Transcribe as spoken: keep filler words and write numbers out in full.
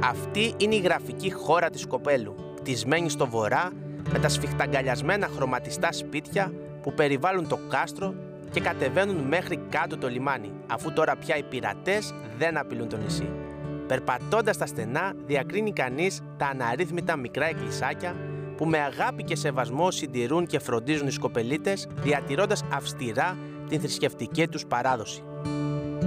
Αυτή είναι η γραφική χώρα της Κοπέλου, κτισμένη στο βορρά με τα σφιχταγκαλιασμένα χρωματιστά σπίτια που περιβάλλουν το κάστρο και κατεβαίνουν μέχρι κάτω το λιμάνι, αφού τώρα πια οι πειρατές δεν απειλούν το νησί. Περπατώντας στα στενά, διακρίνει κανείς τα αναρρύθμιτα μικρά εκκλησάκια που με αγάπη και σεβασμό συντηρούν και φροντίζουν οι σκοπελίτες, διατηρώντας αυστηρά την θρησκευτική τους παράδοση.